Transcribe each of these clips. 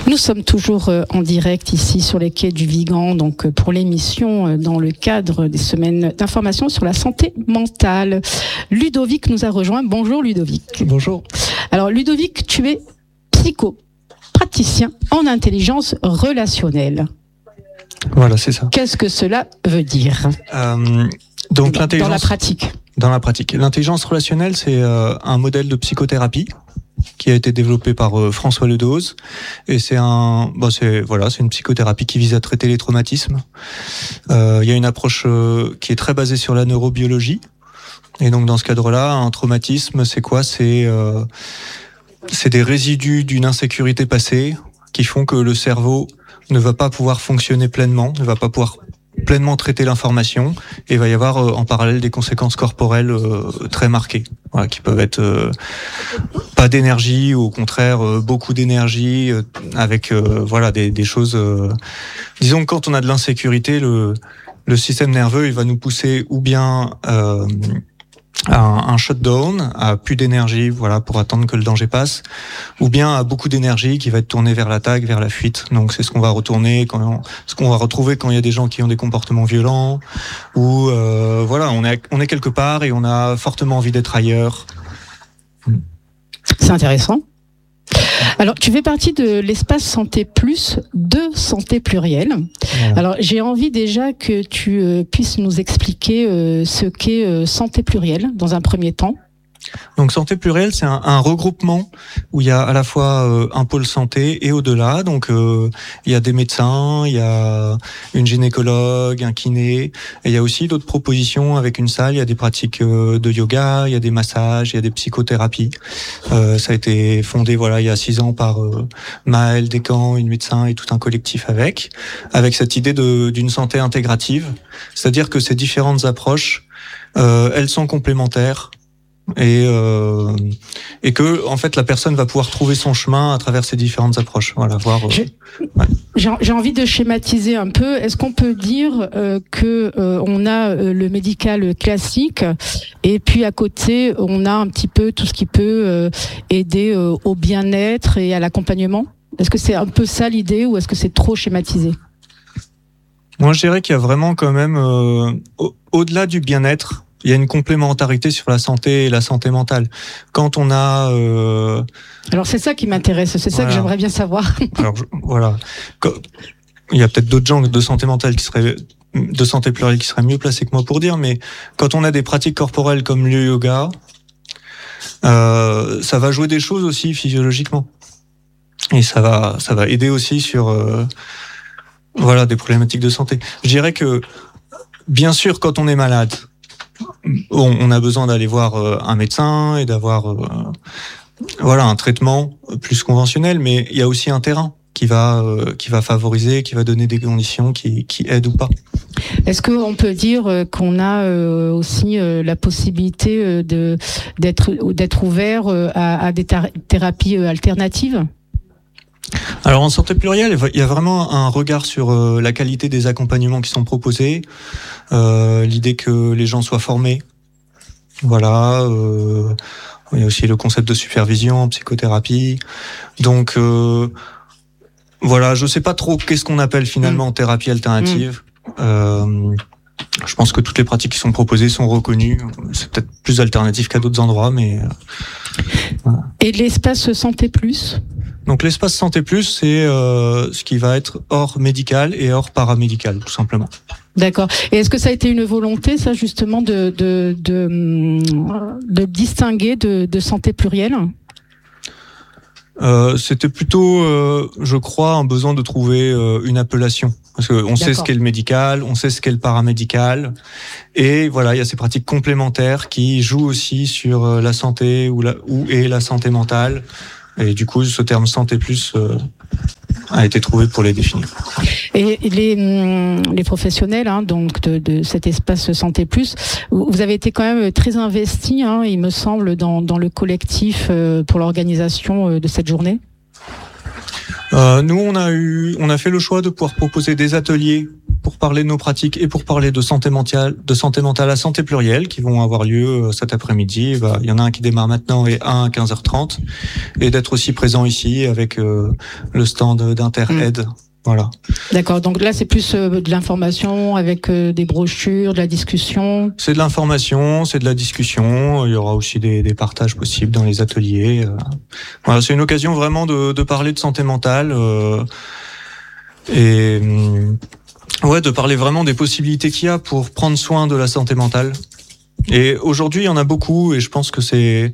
Nous sommes toujours en direct ici sur les quais du Vigan, donc pour l'émission dans le cadre des semaines d'information sur la santé mentale. Ludovic nous a rejoint. Bonjour Ludovic. Bonjour. Alors Ludovic, tu es psychopraticien en intelligence relationnelle. Voilà, c'est ça. Qu'est-ce que cela veut dire Donc dans la pratique? Dans la pratique, l'intelligence relationnelle, c'est un modèle de psychothérapie qui a été développé par François Ledose, et c'est une psychothérapie qui vise à traiter les traumatismes. Il y a une approche qui est très basée sur la neurobiologie, et donc dans ce cadre-là, un traumatisme, c'est quoi? C'est des résidus d'une insécurité passée qui font que le cerveau ne va pas pouvoir fonctionner pleinement, ne va pas pouvoir pleinement traiter l'information, et il va y avoir en parallèle des conséquences corporelles très marquées, voilà, qui peuvent être pas d'énergie, ou au contraire beaucoup d'énergie, avec des choses. Disons que quand on a de l'insécurité, le système nerveux il va nous pousser ou bien à un shutdown, à plus d'énergie, voilà, pour attendre que le danger passe, ou bien à beaucoup d'énergie qui va être tournée vers l'attaque, vers la fuite. Donc c'est ce qu'on va retrouver quand il y a des gens qui ont des comportements violents, ou on est quelque part et on a fortement envie d'être ailleurs. C'est intéressant. Alors, tu fais partie de l'espace Santé Plus de Santé Plurielle. Voilà. Alors, j'ai envie déjà que tu puisses nous expliquer ce qu'est Santé Plurielle dans un premier temps. Donc Santé Plurielle, c'est un regroupement où il y a à la fois un pôle santé et au-delà. Donc il y a des médecins, il y a une gynécologue, un kiné, et il y a aussi d'autres propositions avec une salle. Il y a des pratiques de yoga, il y a des massages, il y a des psychothérapies. Ça a été fondé il y a 6 ans par Maëlle Descamps, une médecin, et tout un collectif avec cette idée d'une santé intégrative. C'est-à-dire que ces différentes approches, elles sont complémentaires. Et que en fait la personne va pouvoir trouver son chemin à travers ces différentes approches. Voilà, J'ai envie de schématiser un peu. Est-ce qu'on peut dire que on a le médical classique, et puis à côté on a un petit peu tout ce qui peut aider au bien-être et à l'accompagnement? Est-ce que c'est un peu ça l'idée, ou est-ce que c'est trop schématisé? Moi, je dirais qu'il y a vraiment quand même au-delà du bien-être, il y a une complémentarité sur la santé et la santé mentale. Quand on a... Alors c'est ça qui m'intéresse, c'est ça que j'aimerais bien savoir. Alors il y a peut-être d'autres gens de santé mentale de santé plurielle qui seraient mieux placés que moi pour dire, mais quand on a des pratiques corporelles comme le yoga, ça va jouer des choses aussi physiologiquement. Et ça va aider aussi sur des problématiques de santé. Je dirais que, bien sûr, quand on est malade, on a besoin d'aller voir un médecin et d'avoir un traitement plus conventionnel, mais il y a aussi un terrain qui va favoriser, qui va donner des conditions qui aident ou pas. Est-ce qu'on peut dire qu'on a aussi la possibilité d'être ouvert à des thérapies alternatives? Alors en santé plurielle, il y a vraiment un regard sur la qualité des accompagnements qui sont proposés, l'idée que les gens soient formés. Voilà, il y a aussi le concept de supervision en psychothérapie. Donc je sais pas trop qu'est-ce qu'on appelle finalement thérapie alternative. Je pense que toutes les pratiques qui sont proposées sont reconnues. C'est peut-être plus alternatif qu'à d'autres endroits, mais voilà. Et l'espace Santé Plus? Donc l'espace Santé Plus, c'est ce qui va être hors médical et hors paramédical, tout simplement. D'accord. Et est-ce que ça a été une volonté, ça, justement, de distinguer de santé plurielle? C'était plutôt, je crois, un besoin de trouver une appellation. Parce qu'on sait ce qu'est le médical, on sait ce qu'est le paramédical. Et voilà, il y a ces pratiques complémentaires qui jouent aussi sur la santé ou la santé mentale. Et du coup, ce terme Santé Plus a été trouvé pour les définir. Et les professionnels donc de cet espace Santé Plus, vous avez été quand même très investis, il me semble, dans le collectif pour l'organisation de cette journée. Nous, on a fait le choix de pouvoir proposer des ateliers pour parler de nos pratiques et pour parler de santé mentale à santé plurielle qui vont avoir lieu cet après-midi. Il y en a un qui démarre maintenant et un à 15h30. Et d'être aussi présent ici avec le stand d'Inter-Aide. Voilà. D'accord, donc là c'est plus de l'information avec des brochures, de la discussion. C'est de l'information, c'est de la discussion. Il y aura aussi des partages possibles dans les ateliers. Voilà, c'est une occasion vraiment de parler de santé mentale et de parler vraiment des possibilités qu'il y a pour prendre soin de la santé mentale. Et aujourd'hui, il y en a beaucoup et je pense que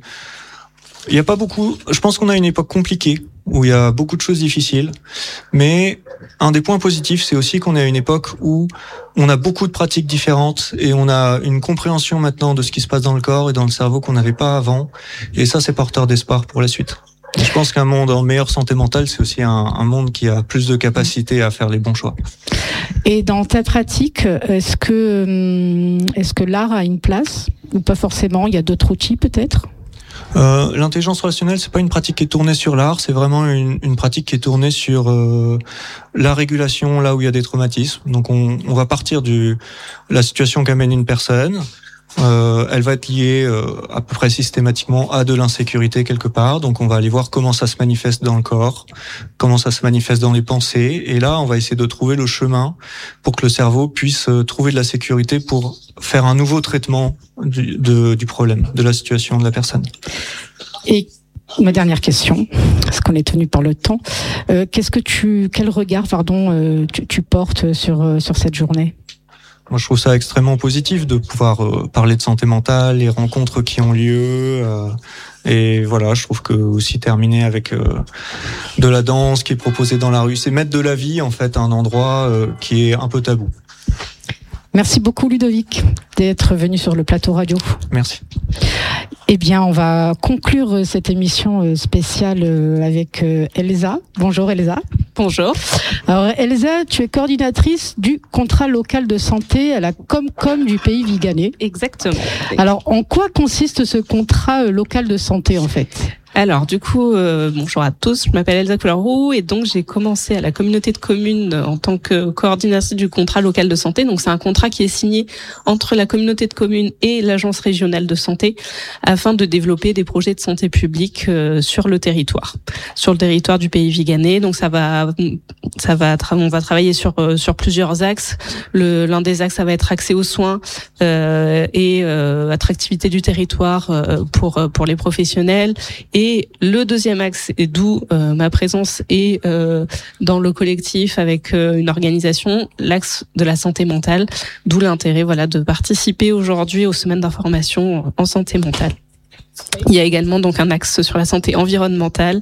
il y a pas beaucoup. Je pense qu'on a une époque compliquée où il y a beaucoup de choses difficiles. Mais un des points positifs, c'est aussi qu'on est à une époque où on a beaucoup de pratiques différentes et on a une compréhension maintenant de ce qui se passe dans le corps et dans le cerveau qu'on n'avait pas avant. Et ça, c'est porteur d'espoir pour la suite. Et je pense qu'un monde en meilleure santé mentale, c'est aussi un monde qui a plus de capacité à faire les bons choix. Et dans ta pratique, est-ce que l'art a une place ou pas forcément? Il y a d'autres outils peut-être? L'intelligence relationnelle, c'est pas une pratique qui est tournée sur l'art, c'est vraiment une pratique qui est tournée sur la régulation là où il y a des traumatismes. Donc on va partir de la situation qu'amène une personne. Elle va être liée à peu près systématiquement à de l'insécurité quelque part. Donc on va aller voir comment ça se manifeste dans le corps, comment ça se manifeste dans les pensées. Et là, on va essayer de trouver le chemin pour que le cerveau puisse trouver de la sécurité pour faire un nouveau traitement du problème, de la situation de la personne. Et ma dernière question, parce qu'on est tenu par le temps, quel regard, tu portes sur cette journée? Moi, je trouve ça extrêmement positif de pouvoir parler de santé mentale, les rencontres qui ont lieu. Et voilà, je trouve que aussi terminer avec de la danse qui est proposée dans la rue, c'est mettre de la vie en fait à un endroit qui est un peu tabou. Merci beaucoup Ludovic d'être venu sur le plateau radio. Merci. Eh bien, on va conclure cette émission spéciale avec Elsa. Bonjour Elsa. Bonjour. Alors Elsa, tu es coordinatrice du contrat local de santé à la Comcom du pays Viganais. Exactement. Alors, en quoi consiste ce contrat local de santé en fait ? Alors du coup, bonjour à tous, je m'appelle Elsa Coularou et donc j'ai commencé à la communauté de communes en tant que coordinatrice du contrat local de santé. Donc c'est un contrat qui est signé entre la communauté de communes et l'agence régionale de santé afin de développer des projets de santé publique sur le territoire du pays Viganais. Donc on va travailler sur plusieurs axes. L'un des axes, ça va être accès aux soins et attractivité du territoire pour les professionnels. Et le deuxième axe, et d'où ma présence est dans le collectif avec une organisation, l'axe de la santé mentale, d'où l'intérêt de participer aujourd'hui aux semaines d'information en santé mentale. Il y a également donc un axe sur la santé environnementale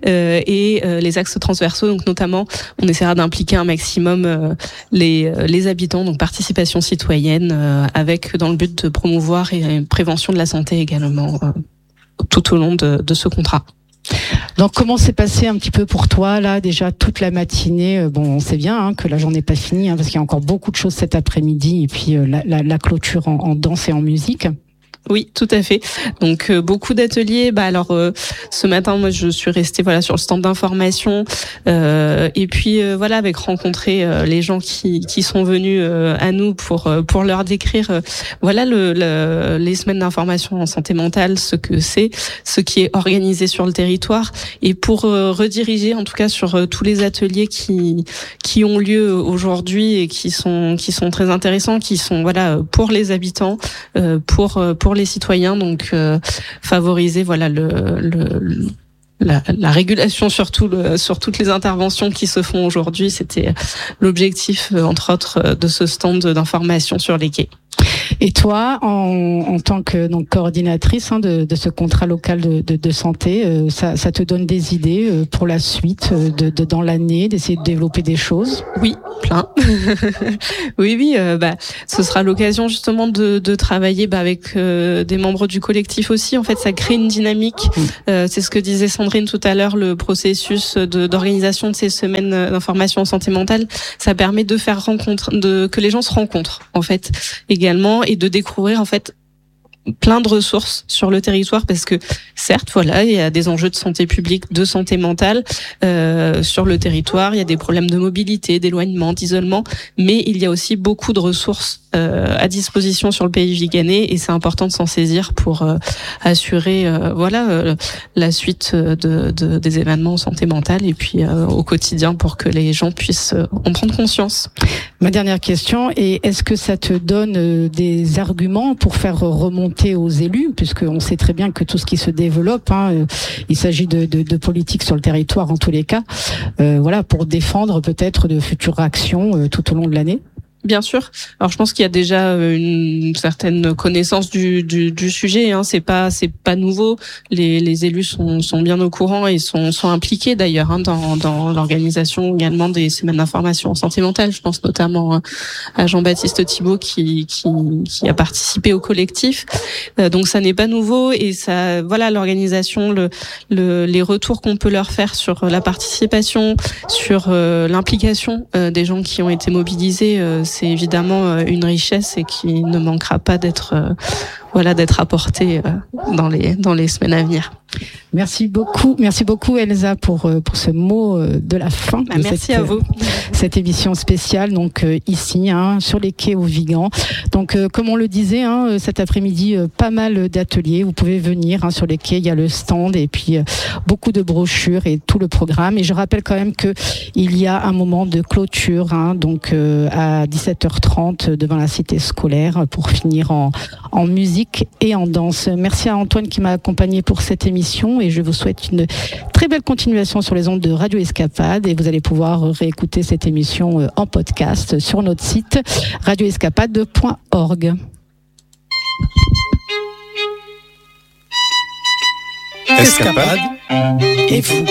et les axes transversaux, donc notamment on essaiera d'impliquer un maximum les habitants, donc participation citoyenne avec dans le but de promouvoir et prévention de la santé également tout au long de ce contrat. Donc comment s'est passé un petit peu pour toi là déjà toute la matinée? Bon, on sait bien que la journée n'est pas finie parce qu'il y a encore beaucoup de choses cet après-midi et puis la clôture en danse et en musique. Oui, tout à fait. Donc beaucoup d'ateliers. Ce matin, moi, je suis restée sur le stand d'information et puis avec rencontrer les gens qui sont venus à nous pour leur décrire les semaines d'information en santé mentale, ce que c'est, ce qui est organisé sur le territoire et pour rediriger en tout cas sur tous les ateliers qui ont lieu aujourd'hui et qui sont très intéressants, qui sont pour les habitants, pour les citoyens, donc favoriser la régulation sur toutes les interventions qui se font aujourd'hui. C'était l'objectif entre autres de ce stand d'information sur les quais. Et toi, en tant que coordinatrice de ce contrat local de santé, ça te donne des idées pour la suite dans l'année, d'essayer de développer des choses? Oui, plein. Oui, ce sera l'occasion justement de travailler avec des membres du collectif aussi. En fait, ça crée une dynamique. C'est ce que disait Sandrine tout à l'heure, le processus d'organisation de ces semaines d'information en santé mentale, ça permet de faire que les gens se rencontrent en fait également et de découvrir en fait plein de ressources sur le territoire parce que certes, voilà, il y a des enjeux de santé publique, de santé mentale sur le territoire. Il y a des problèmes de mobilité, d'éloignement, d'isolement, mais il y a aussi beaucoup de ressources à disposition sur le pays giganais et c'est important de s'en saisir pour assurer la suite des événements en santé mentale et puis au quotidien pour que les gens puissent en prendre conscience. Ma dernière question est, est-ce que ça te donne des arguments pour faire remonter aux élus, puisqu'on sait très bien que tout ce qui se développe, il s'agit de politique sur le territoire en tous les cas, pour défendre peut-être de futures actions tout au long de l'année? Bien sûr. Alors je pense qu'il y a déjà une certaine connaissance du sujet. C'est pas nouveau. Les élus sont bien au courant et sont impliqués d'ailleurs dans l'organisation également des semaines d'information en santé mentale. Je pense notamment à Jean-Baptiste Thibault qui a participé au collectif. Donc ça n'est pas nouveau et ça l'organisation, les retours qu'on peut leur faire sur la participation, sur l'implication des gens qui ont été mobilisés. C'est évidemment une richesse et qui ne manquera pas d'être apportée dans les semaines à venir. Merci beaucoup Elsa pour ce mot de la fin. Merci à vous. Cette émission spéciale donc ici sur les quais au Vigan. Donc comme on le disait cet après-midi, pas mal d'ateliers. Vous pouvez venir sur les quais. Il y a le stand et puis beaucoup de brochures et tout le programme. Et je rappelle quand même que il y a un moment de clôture donc à 17h30 devant la cité scolaire pour finir en musique et en danse. Merci à Antoine qui m'a accompagné pour cette émission et je vous souhaite une très belle continuation sur les ondes de Radio Escapade et vous allez pouvoir réécouter cette émission en podcast sur notre site radioescapade.org. Escapade et vous.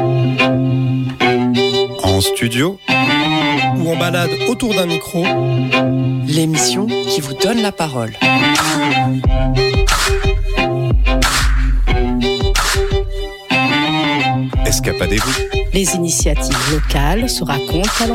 En studio ou en balade autour d'un micro, l'émission qui vous donne la parole. Escapadez-vous. Les initiatives locales se racontent à